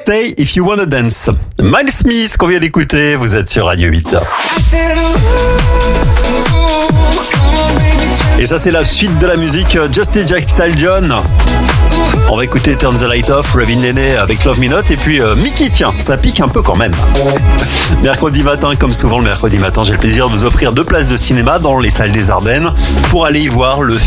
Stay If You Wanna Dance. Miles Smith qu'on vient d'écouter, vous êtes sur Radio 8. Et ça c'est la suite de la musique Just Jack Style John. On va écouter Turn the Light Off, Ravin Néné avec Love Me Not et puis Mickey, tiens, ça pique un peu quand même. Mercredi matin, comme souvent le mercredi matin, j'ai le plaisir de vous offrir 2 places de cinéma dans les salles des Ardennes pour aller y voir le